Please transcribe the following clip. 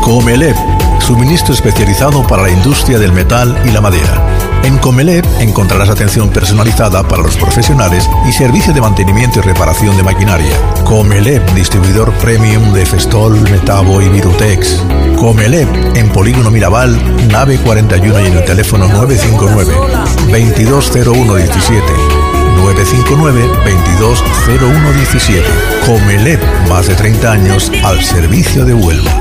Comelep, suministro especializado para la industria del metal y la madera. En Comelep encontrarás atención personalizada para los profesionales y servicio de mantenimiento y reparación de maquinaria. Comelep, distribuidor premium de Festol, Metabo y Virutex. Comelep, en Polígono Mirabal, nave 41 y en el teléfono 959 220117. 959-220117. Comelep, más de 30 años al servicio de Huelva.